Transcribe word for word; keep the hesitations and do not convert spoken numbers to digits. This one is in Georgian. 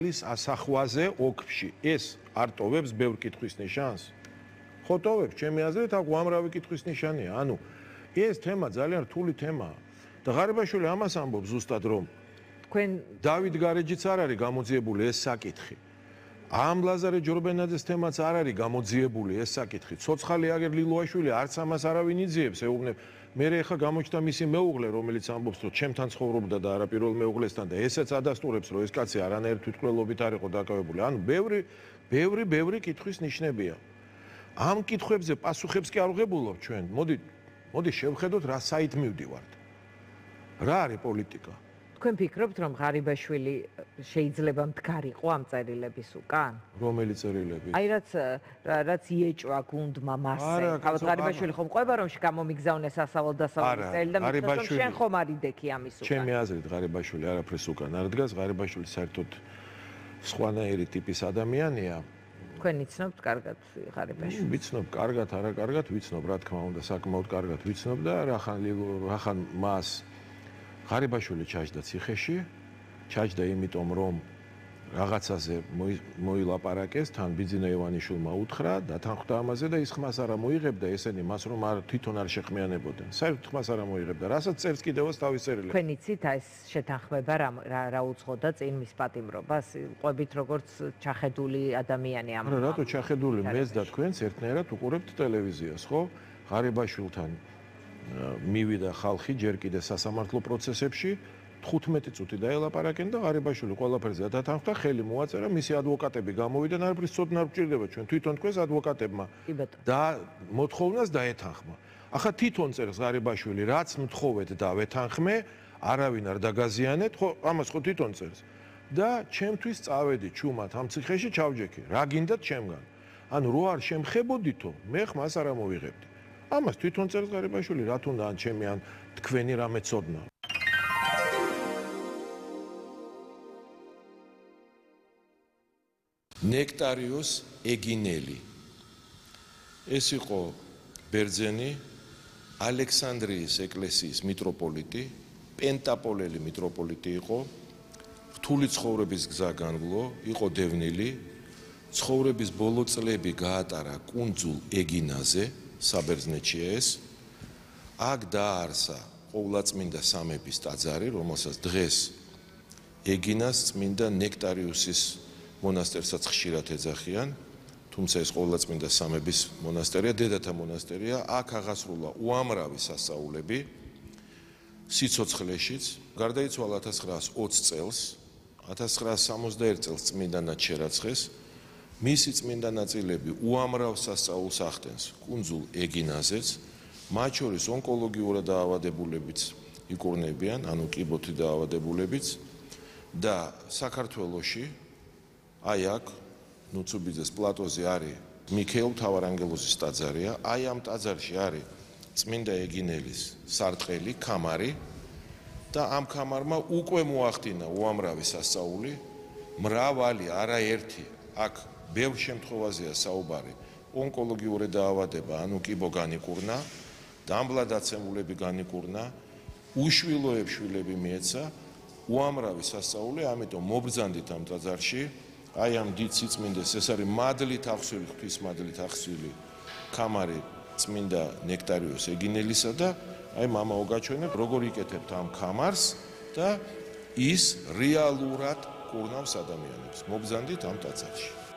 ის ასახვაზე ოკფში ეს არ ტოვებს ბევრ კითხვის ნიშანს? ხო ტოვებს, ჩემი აზრით აქ უამრავი კითხვის ნიშანია. ანუ ეს თემა ძალიან რთული თემაა. და ღარიბაშვილი ამას ამბობს ზუსტად რომ თქვენ დავით გარეჯიც არ არის გამოძიებული ეს საკითხი. ამ ლაზარე ჯორბენაძეს თემაც არ არის გამოძიებული ეს საკითხი. ცოცხალი აგერ ლილუაშვილი არც ამას არავინ იძიებს, ეუბნებ. მე ახლა გამოჩნდა მისი მეუღლე, რომელიც ამბობს, რომ ჩემთან ცხოვრობდა და არა პირველ მეუღლესთან და ესეც ადასტურებს, რომ ეს კაცი არანაირ თვითმკვლელობით არ იყო დაკავებული. ანუ ბევრი, ბევრი, ბევრი კითხვის ნიშნებია. ამ კითხვებზე პასუხებს კი არ ვღებულობ ჩვენ. მოდი, მოდი შევხედოთ რა საით მივდივართ. რა არის პოლიტიკა? თქვენ ფიქრობთ, რომ ღარიბაშვილი შეიძლება მდგარიყო ამ წერილების უკან? რომელი წერილები? აი რაც რაც იეჭვა გუნდმა მასე. თავად ღარიბაშვილი ხომ ყვება რომ გამომიგზავნეს სასწავლო დასავლეთის წერილი და მithos რომ შენ ხომ არ იდექი ამის უკან? ჩემი აზრით ღარიბაშვილი არაფრის უკან არ დგას, ღარიბაშვილი საერთოდ სხვანაირი ტიპის ადამიანია. თქვენ იცნობთ კარგად ღარიბაშვილს? ვიცნობ კარგად, არა კარგად, ვიცნობ, რა თქმა უნდა, საკმაოდ კარგად ვიცნობ და რახან რახან მას ღარიბაშვილი ჩაჯდა ციხეში, ჩაჯდა იმიტომ, რომ რაღაცაზე მოილაპარაკეს, თან ბიძინა ივანიშვილმა უთხრა, დათანხმდა ამაზე და ის ხმას არ მოიღებდა ესენი მას რომ არ თვითონ არ შეხმიანებოდნენ. საერთოდ ხმას არ მოიღებდა. რასაც წერს კიდევაც თავის წერილებში. თქვენ იცით ეს შეთანხმება რა რა უძღოდა წინ მის პატიმრობას, ყვებით როგორც ჩახედული ადამიანი ამ. არა, რატო ჩახედული? მეც და თქვენც ერთნაირად უყურებთ ტელევიზიას, ხო? ღარიბაშვილთან მივიდა ხალხი ჯერ კიდე სასამართლო პროცესებში, თხუთმეტი წუთი დაელაპარაკენ და ღარიბაშვილი ყველაფერზე დათანხმდა, ხელი მოაწერა, მისი ადვოკატები გამოვიდნენ, არაფრის ცოდნა არ გვჭირდება ჩვენ, თვითონ თქვენს ადვოკატებმა და მოთხოვნას დაეთანხმა. ახლა თვითონ წერს ღარიბაშვილი, რაც მთხოვეთ და ვეთანხმე, არავინ არ დაგაზიანეთ, ხო, ამას ხო თვითონ წერს. და ჩემთვის წავედი ჩუმად ამ ციხეში ჩავჯექი, რა გინდათ ჩემგან. ანუ რო არ შემხებოდითო, მე ხმას არ ამოვიღებდი. ამას თვითონ წერს ღარიბაშვილი, რა თუნდა ან ჩემი ან თქვენი რამე ცოდნა. ნექტარიუს ეგინელი. ეს იყო ბერძენი, ალექსანდრიის ეკლესიის მიტროპოლიტი, პენტაპოლელი მიტროპოლიტი იყო, რთული ცხოვრების გზა განვლო, იყო დევნილი, ცხოვრების ბოლო წლები გაატარა კუნძულ ეგინაზე, საბერძნეთშია ეს. აქ დააარსა ყოვლადწმინდა სამების ტაძარი, რომელსაც დღეს ეგინას წმინდა ნექტარიუსის მონასტერსაც ხშირად ეძახიან, თუმცა ეს ყოვლადწმინდა სამების მონასტერია, დედათა მონასტერია, აქ აღასრულა უამრავი სასწაულები სიცოცხლეშიც, გარდაიცვალა ათას ცხრაას ოცი წელს, ათას ცხრაას სამოცდაერთ წელს წმინდანად შერაცხეს, მისი წმინდა ნაწილები უამრავ სასწაულს ახდენს კუნძულ ეგინაზეც, მათ შორის ონკოლოგიურად დაავადებულებიც იკურნებიან, ანუ კიბოთი დაავადებულებიც და საქართველოში აი აქ ნუცუბიძეს პლატოზე არის მიქეილ მთავარანგელოზის ტაძარია, აი ამ ტაძარში არის წმინდა ეგინელის სარტყელი, ქამარი და ამ ქამარმა უკვე მოახდინა უამრავი სასწაული, მრავალი, არაერთი, აქ ბევრ შემთხვევაზეა საუბარი, ონკოლოგიური დაავადება, ანუ კიბო განიკურნა, დამბლადაცემულები განიკურნა, უშვილოებს შვილები მიეცა, უამრავი სასწაული, ამიტომ მობრძანდით ამ ტაძარში, აი ამ დიდ სიწმინდეს, ეს არის მადლით აღსვილი, ღვთის მადლით აღსვილი ქამარი წმინდა ნექტარიუს ეგინელისა და აი მამაო გაჩვენებ, როგორ იკეთებთ ამ ქამარს და ის რეალურად კურნავს ადამიანებს. მობრძანდით ამ ტაძარში.